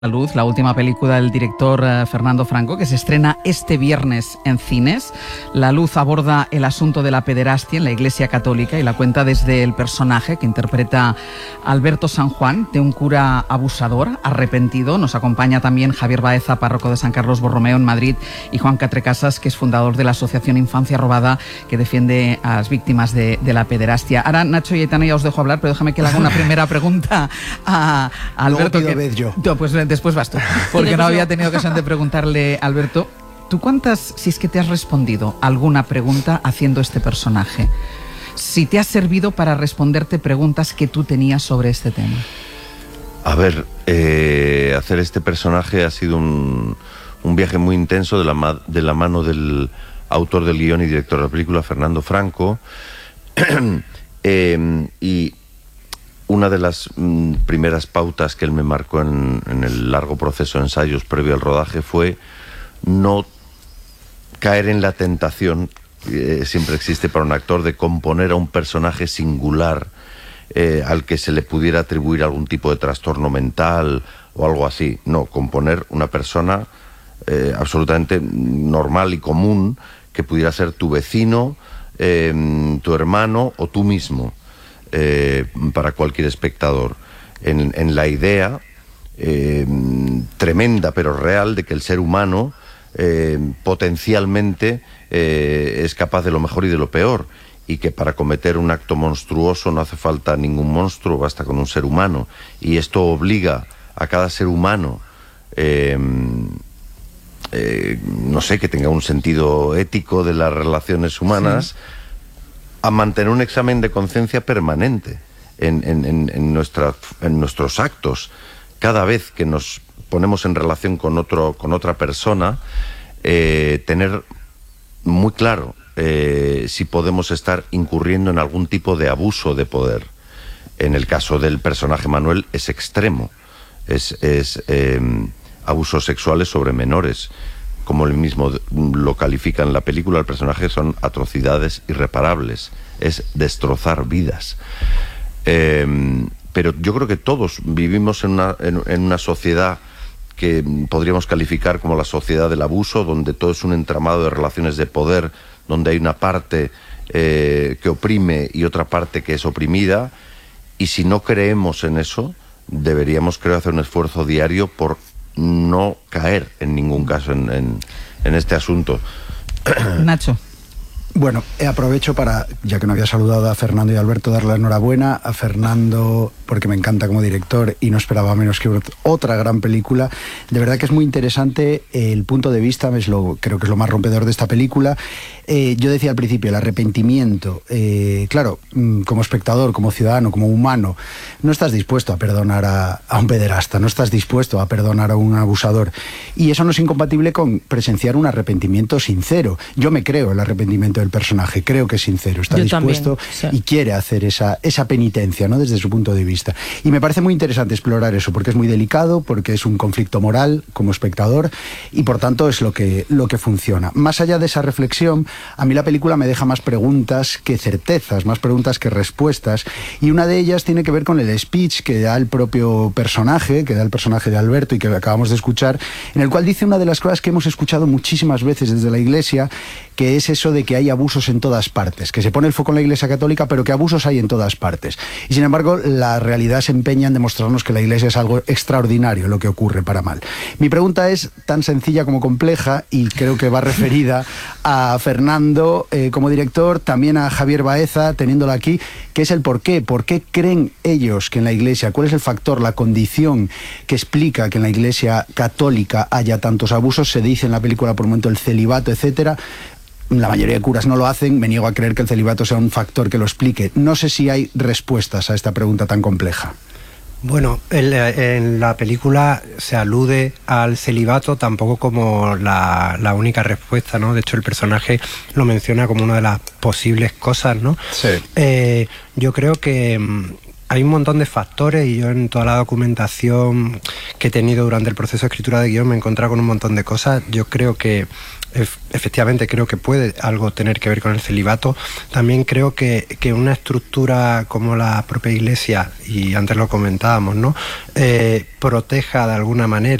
La Luz, la última película del director Fernando Franco, que se estrena este viernes en cines. La Luz aborda el asunto de la pederastia en la Iglesia Católica y la cuenta desde el personaje que interpreta Alberto San Juan, de un cura abusador, arrepentido. Nos acompaña también Javier Baeza, párroco de San Carlos Borromeo en Madrid, y Juan Catrecasas, que es fundador de la Asociación Infancia Robada, que defiende a las víctimas de la pederastia. Ahora, Nacho y Aitana, ya os dejo hablar, pero déjame que le haga una primera pregunta a Alberto. Luego pido vez yo. Pues después vas tú, porque no había tenido ocasión de preguntarle, Alberto, ¿tú cuántas, si es que te has respondido alguna pregunta haciendo este personaje? Si te ha servido para responderte preguntas que tú tenías sobre este tema. A ver, hacer este personaje ha sido un viaje muy intenso de la mano del autor del guión y director de la película, Fernando Franco, y una de las primeras pautas que él me marcó en el largo proceso de ensayos previo al rodaje fue no caer en la tentación, siempre existe para un actor, de componer a un personaje singular al que se le pudiera atribuir algún tipo de trastorno mental o algo así. No, componer una persona absolutamente normal y común, que pudiera ser tu vecino, tu hermano o tú mismo. Para cualquier espectador, en la idea tremenda pero real de que el ser humano potencialmente es capaz de lo mejor y de lo peor, y que para cometer un acto monstruoso no hace falta ningún monstruo, basta con un ser humano, y esto obliga a cada ser humano no sé, que tenga un sentido ético de las relaciones humanas, sí, a mantener un examen de conciencia permanente en nuestros actos. Cada vez que nos ponemos en relación con otra persona, tener muy claro si podemos estar incurriendo en algún tipo de abuso de poder. En el caso del personaje Manuel es extremo, es abusos sexuales sobre menores. Como él mismo lo califica en la película, el personaje son atrocidades irreparables, es destrozar vidas. Pero yo creo que todos vivimos en una sociedad que podríamos calificar como la sociedad del abuso, donde todo es un entramado de relaciones de poder, donde hay una parte que oprime y otra parte que es oprimida, y si no creemos en eso, deberíamos, creo, hacer un esfuerzo diario por no caer en ningún caso en este asunto. Nacho. Bueno, aprovecho para, ya que no había saludado a Fernando y a Alberto, darle la enhorabuena a Fernando, porque me encanta como director y no esperaba menos que otra gran película. De verdad que es muy interesante el punto de vista, creo que es lo más rompedor de esta película. Yo decía al principio, el arrepentimiento. Claro, como espectador, como ciudadano, como humano, no estás dispuesto a perdonar a un pederasta, no estás dispuesto a perdonar a un abusador. Y eso no es incompatible con presenciar un arrepentimiento sincero. Yo me creo el arrepentimiento del personaje, creo que es sincero, está dispuesto también, sí, y quiere hacer esa penitencia, ¿no?, desde su punto de vista. Y me parece muy interesante explorar eso, porque es muy delicado, porque es un conflicto moral como espectador, y por tanto es lo que funciona. Más allá de esa reflexión, a mí la película me deja más preguntas que certezas, más preguntas que respuestas, y una de ellas tiene que ver con el speech que da el propio personaje, que da el personaje de Alberto y que acabamos de escuchar, en el cual dice una de las cosas que hemos escuchado muchísimas veces desde la Iglesia, que es eso de que hay abusos en todas partes, que se pone el foco en la Iglesia Católica, pero que abusos hay en todas partes. Y sin embargo, la realidad se empeña en demostrarnos que la Iglesia es algo extraordinario, lo que ocurre para mal. Mi pregunta es tan sencilla como compleja, y creo que va referida a Fernando como director, también a Javier Baeza, teniéndolo aquí, que es el por qué. ¿Por qué creen ellos que en la Iglesia, cuál es el factor, la condición que explica que en la Iglesia Católica haya tantos abusos? Se dice en la película por un momento el celibato, etcétera. La mayoría de curas no lo hacen, me niego a creer que el celibato sea un factor que lo explique. No sé si hay respuestas a esta pregunta tan compleja. Bueno, en la película se alude al celibato tampoco como la única respuesta, ¿no? De hecho, el personaje lo menciona como una de las posibles cosas, ¿no? Sí. Yo creo que hay un montón de factores y yo en toda la documentación que he tenido durante el proceso de escritura de guión me he encontrado con un montón de cosas. Yo creo que efectivamente creo que puede algo tener que ver con el celibato. También creo que una estructura como la propia Iglesia, y antes lo comentábamos, ¿no? Proteja de alguna manera